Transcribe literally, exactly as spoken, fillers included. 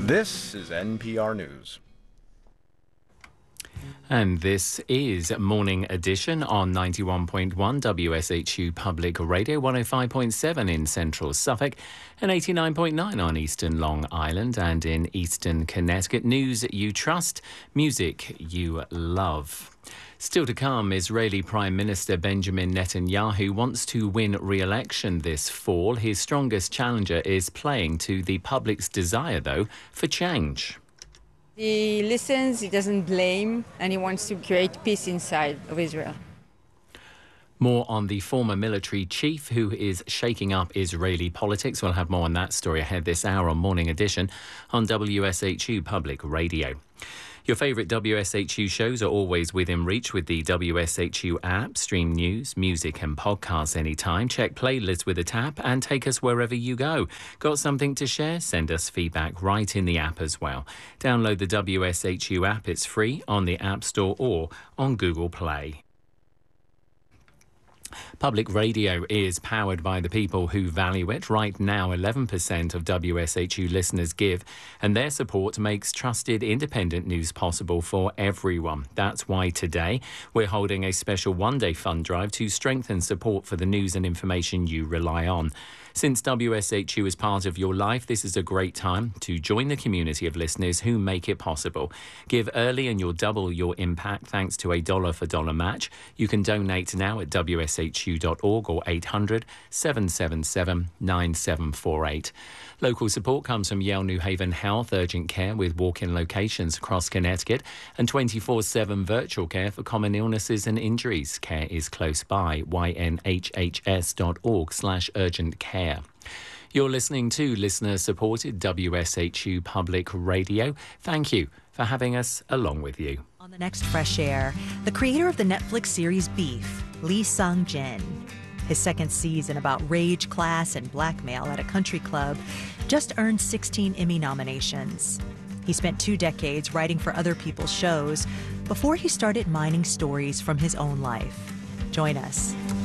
This is N P R News. And this is Morning Edition on ninety-one point one W S H U Public Radio, one oh five point seven in central Suffolk and eighty-nine point nine on eastern Long Island and in eastern Connecticut. News you trust, music you love. Still to come, Israeli Prime Minister Benjamin Netanyahu wants to win re-election this fall. His strongest challenger is playing to the public's desire, though, for change. He listens, he doesn't blame, and he wants to create peace inside of Israel. More on the former military chief who is shaking up Israeli politics. We'll have more on that story ahead this hour on Morning Edition on W S H U Public Radio. Your favourite W S H U shows are always within reach with the W S H U app. Stream news, music and podcasts anytime. Check playlists with a tap and take us wherever you go. Got something to share? Send us feedback right in the app as well. Download the W S H U app. It's free on the App Store or on Google Play. Public radio is powered by the people who value it. Right now, eleven percent of W S H U listeners give, and their support makes trusted independent news possible for everyone. That's why today we're holding a special one-day fund drive to strengthen support for the news and information you rely on. Since W S H U is part of your life, this is a great time to join the community of listeners who make it possible. Give early and you'll double your impact thanks to a dollar for dollar match. You can donate now at W S H U dot org or eight hundred, seven seven seven, nine seven four eight. Local support comes from Yale New Haven Health, urgent care with walk-in locations across Connecticut, and twenty-four seven virtual care for common illnesses and injuries. Care is close by. Y N H H S dot org slash urgent care. You're listening to listener-supported W S H U Public Radio. Thank you for having us along with you. On the next Fresh Air, the creator of the Netflix series Beef, Lee Sung-jin. His second season about rage, class, and blackmail at a country club just earned sixteen Emmy nominations. He spent two decades writing for other people's shows before he started mining stories from his own life. Join us.